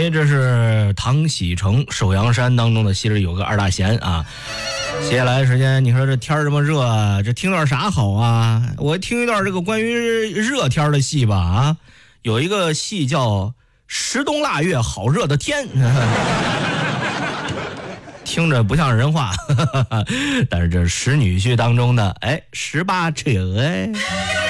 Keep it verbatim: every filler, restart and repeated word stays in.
哎，这是唐喜成《守阳山》当中的，其实有个二大贤啊。接下来时间，你说这天这么热啊，这听段啥好啊？我听一段这个关于热天的戏吧啊，有一个戏叫《十冬腊月好热的天》。听着不像人话，但是这是十女婿当中的哎十八扯哎。